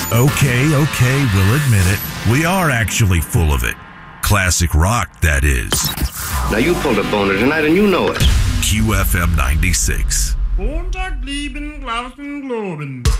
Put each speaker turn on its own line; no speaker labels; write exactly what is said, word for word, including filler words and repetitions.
Okay, okay, we'll admit it. We are actually full of it. Classic rock, that is.
Now you pulled a boner tonight and you know it.
Q F M ninety-six.
Montag lieben, Glauben, Globen.